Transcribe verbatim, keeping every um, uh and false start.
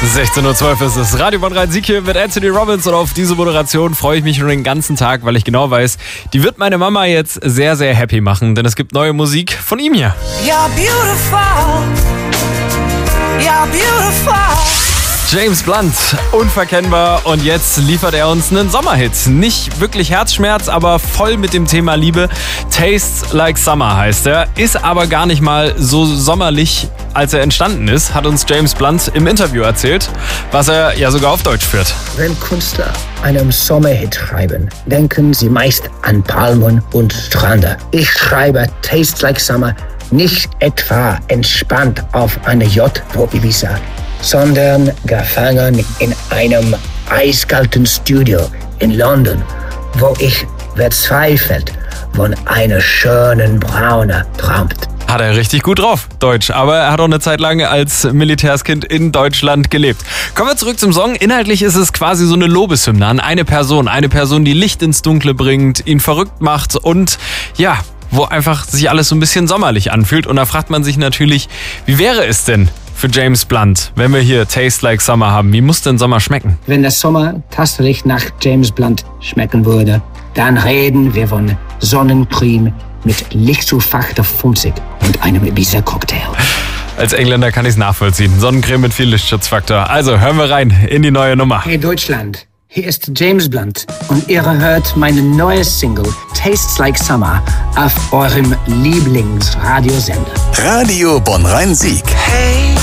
sechzehn Uhr zwölf ist es. Radio Bonn Rhein-Sieg hier mit Anthony Robbins und auf diese Moderation freue ich mich schon den ganzen Tag, weil ich genau weiß, die wird meine Mama jetzt sehr, sehr happy machen, denn es gibt neue Musik von ihm hier. You're beautiful. You're beautiful. James Blunt, unverkennbar, und jetzt liefert er uns einen Sommerhit. Nicht wirklich Herzschmerz, aber voll mit dem Thema Liebe. Tastes Like Summer heißt er, ist aber gar nicht mal so sommerlich, als er entstanden ist, hat uns James Blunt im Interview erzählt, was er ja sogar auf Deutsch führt. Wenn Künstler einen Sommerhit schreiben, denken sie meist an Palmen und Strände. Ich schreibe Tastes Like Summer nicht etwa entspannt auf einer Yacht vor Ibiza, sondern gefangen in einem eiskalten Studio in London, wo ich verzweifelt von einer schönen Braune träumt. Hat er richtig gut drauf, Deutsch. Aber er hat auch eine Zeit lang als Militärskind in Deutschland gelebt. Kommen wir zurück zum Song. Inhaltlich ist es quasi so eine Lobeshymne an eine Person. Eine Person, die Licht ins Dunkle bringt, ihn verrückt macht und ja, wo einfach sich alles so ein bisschen sommerlich anfühlt. Und da fragt man sich natürlich, wie wäre es denn für James Blunt, wenn wir hier Taste Like Summer haben? Wie muss denn Sommer schmecken? Wenn der Sommer tatsächlich nach James Blunt schmecken würde, dann reden wir von Sonnencreme mit lichtzufachter Funzig und einem Ibiza-Cocktail. Als Engländer kann ich es nachvollziehen. Sonnencreme mit viel Lichtschutzfaktor. Also hören wir rein in die neue Nummer. Hey Deutschland, hier ist James Blunt und ihr hört meine neue Single Tastes Like Summer auf eurem Lieblingsradiosender. Radio Bonn Rhein-Sieg. Hey.